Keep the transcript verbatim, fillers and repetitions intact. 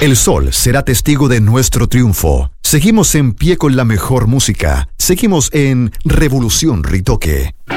El sol será testigo de nuestro triunfo. Seguimos en pie con la mejor música. Seguimos en Revolución Ritoque.